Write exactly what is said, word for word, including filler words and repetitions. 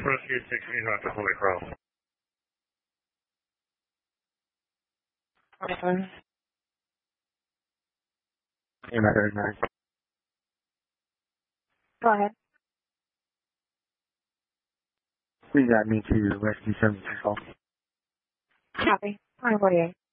Rescue sixteen out to Holy Cross. Okay. United nine. Go ahead. Please add me to Rescue seventy-six call. Copy. one forty-eight.